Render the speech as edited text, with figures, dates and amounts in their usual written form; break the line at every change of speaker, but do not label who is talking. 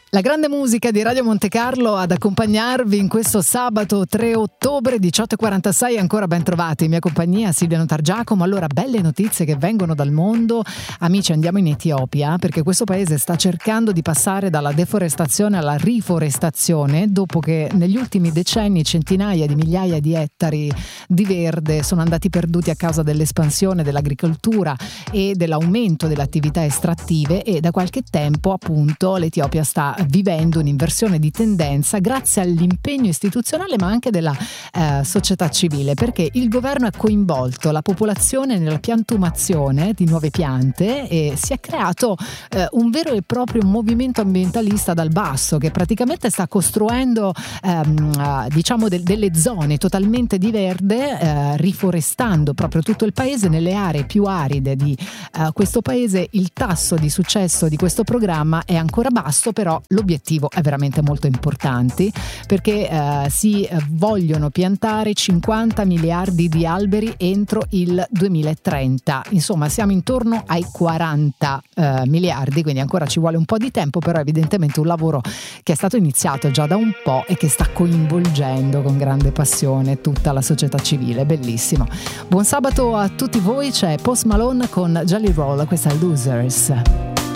La grande musica di Radio Monte Carlo ad accompagnarvi in questo sabato 3 ottobre 18:46. Ancora ben trovati in mia compagnia Silvia Notargiacomo. Allora, belle notizie che vengono dal mondo. Amici, andiamo in Etiopia perché questo paese sta cercando di passare dalla deforestazione alla riforestazione dopo che negli ultimi decenni centinaia di migliaia di ettari di verde sono andati perduti a causa dell'espansione dell'agricoltura e dell'aumento delle attività estrattive, e da qualche tempo appunto l'Etiopia sta vivendo un'inversione di tendenza grazie all'impegno istituzionale ma anche della società civile, perché il governo ha coinvolto la popolazione nella piantumazione di nuove piante e si è creato un vero e proprio movimento ambientalista dal basso che praticamente sta costruendo delle zone totalmente di verde, riforestando proprio tutto il paese. Nelle aree più aride di questo paese il tasso di successo di questo programma è ancora basso, però l'obiettivo è veramente molto importante perché si vogliono piantare 50 miliardi di alberi entro il 2030. Insomma, siamo intorno ai 40 miliardi, quindi ancora ci vuole un po' di tempo, però evidentemente un lavoro che è stato iniziato già da un po' e che sta coinvolgendo con grande passione tutta la società civile. Bellissimo. Buon sabato a tutti voi, c'è Post Malone con Jelly Roll, questa è Losers.